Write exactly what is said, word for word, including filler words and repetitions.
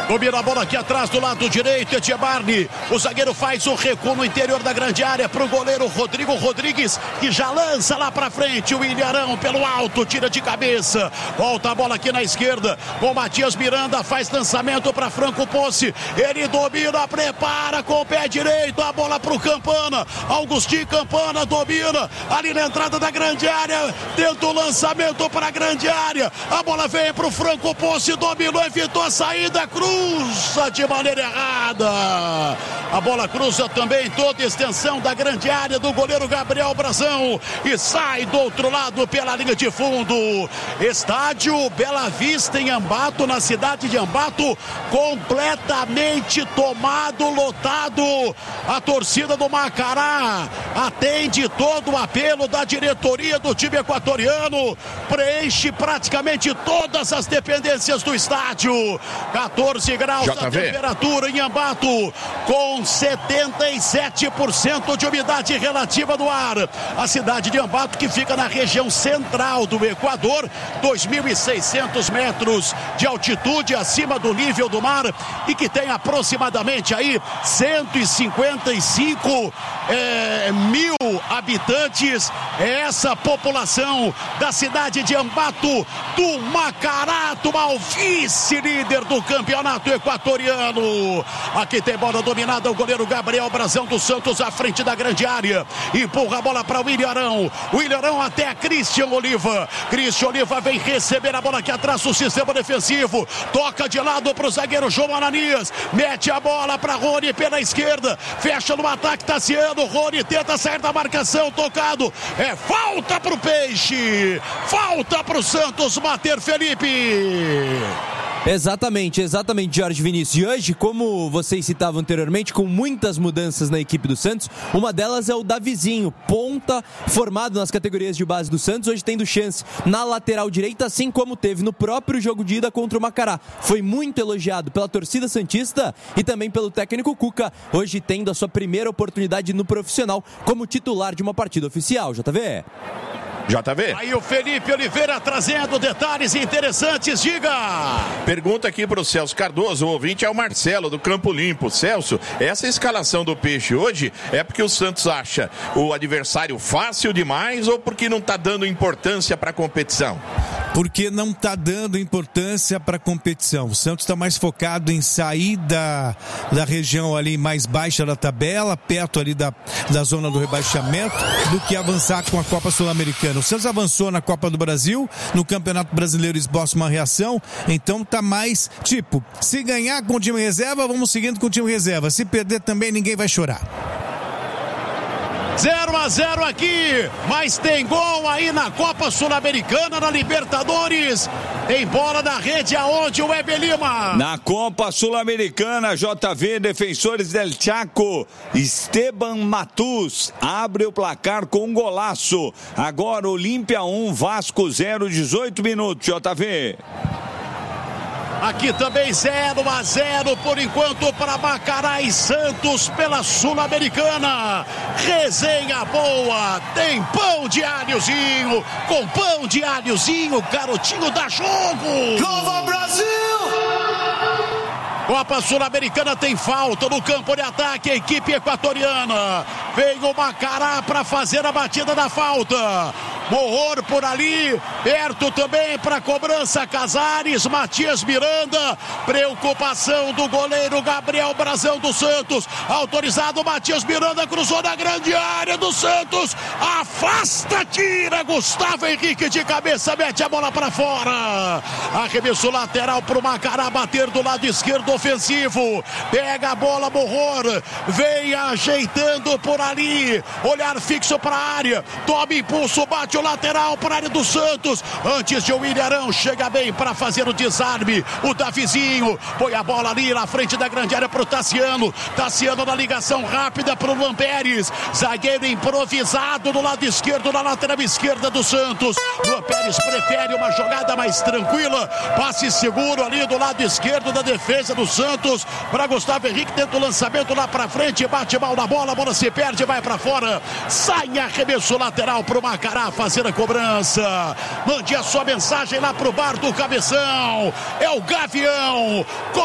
Domina a bola aqui atrás do lado direito, Etchebarni. O zagueiro faz o recuo no interior da grande área para o goleiro Rodrigo Rodrigues, que já lança lá para frente. O Ilharão pelo alto, tira de cabeça. Volta a bola aqui na esquerda com o Matias Miranda, faz lançamento para Franco Ponce. Ele domina, prepara com o pé direito, a bola para o Campana. Augustinho Campana domina ali na entrada da grande área, tenta o lançamento para a grande área. A bola vem para o Franco Ponce, dominou, evitou a saída, cruza de maneira errada. A bola cruza também toda a extensão da grande área do goleiro Gabriel Brazão e sai do outro lado pela linha de fundo. Estádio Bela Vista em Ambato, na cidade de Ambato, completamente tomado, lotado. A torcida do Macará atende todo o apelo da diretoria do time equatoriano, preenche praticamente todas as dependências do estádio. quatorze graus a temperatura em Ambato, com setenta e sete por cento de umidade relativa do ar. A cidade de Ambato, que fica na região central do Equador, dois mil e seiscentos metros de altitude acima do nível do mar e que tem aproximadamente aí cento e cinquenta e cinco é, mil habitantes. É essa população da cidade de Ambato, do Macará, atual vice-líder do campeonato equatoriano. Aqui tem bola dominada, o goleiro Gabriel Brazão dos Santos à frente da grande área, empurra a bola para o Ilharão, o Ilharão até a Christian Oliva. Christian Oliva vem receber a bola aqui atrás do sistema defensivo, toca de lado para o zagueiro João Ananias, mete a bola para Rony pela esquerda, fecha no ataque Tassiano. Rony tenta sair da marcação, tocado, é falta para o Peixe, falta para o Santos bater, Felipe. Exatamente, exatamente, Jorge Vinícius. E hoje, como vocês citavam anteriormente, com muitas mudanças na equipe do Santos, uma delas é o Davizinho, ponta, formado nas categorias de base do Santos, hoje tendo chance na lateral direita, assim como teve no próprio jogo de ida contra o Macará. Foi muito elogiado pela torcida santista e também pelo técnico Cuca, hoje tendo a sua primeira oportunidade no profissional como titular de uma partida oficial. J V. J V. Aí o Felipe Oliveira trazendo detalhes interessantes, diga! Pergunta aqui para o Celso Cardoso, o ouvinte é o Marcelo do Campo Limpo. Celso, essa escalação do Peixe hoje é porque o Santos acha o adversário fácil demais ou porque não está dando importância para a competição? Porque não está dando importância para a competição. O Santos está mais focado em sair da, da região ali mais baixa da tabela, perto ali da, da zona do rebaixamento, do que avançar com a Copa Sul-Americana. O Santos avançou na Copa do Brasil, no Campeonato Brasileiro esboça uma reação, então tá mais, tipo, se ganhar com o time reserva, vamos seguindo com o time reserva. Se perder também, ninguém vai chorar. zero a zero aqui, mas tem gol aí na Copa Sul-Americana, na Libertadores. Tem bola na rede aonde o Weber Lima. Na Copa Sul-Americana, J V, Defensores del Chaco, Esteban Matus abre o placar com um golaço. Agora Olímpia um, Vasco zero, dezoito minutos, J V. Aqui também zero a zero por enquanto para Macará e Santos pela Sul-Americana. Resenha boa, tem pão de alhozinho, com pão de alhozinho, garotinho dá jogo. Nova Brasil! Copa Sul-Americana tem falta no campo de ataque, a equipe equatoriana. Vem o Macará para fazer a batida da falta. Morror por ali, perto também para cobrança Casares, Matias Miranda, preocupação do goleiro Gabriel Brazão do Santos, autorizado Matias Miranda, cruzou na grande área do Santos, afasta, tira, Gustavo Henrique de cabeça, mete a bola para fora, arremesso lateral para o Macará bater do lado esquerdo ofensivo, pega a bola Morror, vem ajeitando por ali, olhar fixo para a área, toma impulso, bate o lateral para a área do Santos, antes de o Ilharão chega bem para fazer o desarme, o Davizinho põe a bola ali na frente da grande área para o Tassiano, Tassiano na ligação rápida para o Luan Pérez, zagueiro improvisado do lado esquerdo, na lateral esquerda do Santos, Luan Pérez prefere uma jogada mais tranquila, passe seguro ali do lado esquerdo da defesa do Santos, para Gustavo Henrique, tenta o lançamento lá para frente, bate mal na bola, a bola se perde, vai para fora, sai arremesso lateral para o Macará fazer a cobrança. Mande a sua mensagem lá pro bar do Cabeção. É o Gavião.